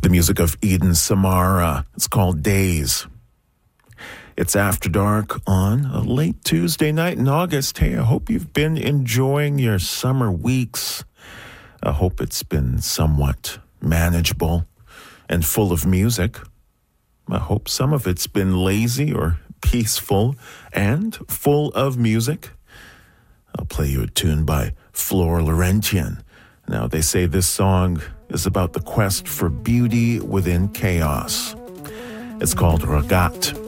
the music of Eden Samara. It's called Days. It's After Dark on a late Tuesday night in August. Hey, I hope you've been enjoying your summer weeks. I hope it's been somewhat manageable and full of music. I hope some of it's been lazy or peaceful and full of music. I'll play you a tune by Flor Laurentian. Now, they say this song is about the quest for beauty within chaos. It's called Ragat.